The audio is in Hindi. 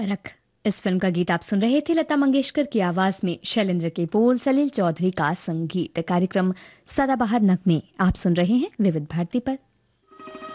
परख। इस फिल्म का गीत आप सुन रहे थे लता मंगेशकर की आवाज में, शैलेंद्र के बोल, सलील चौधरी का संगीत। कार्यक्रम सदाबहार नगमे आप सुन रहे हैं विविध भारती पर।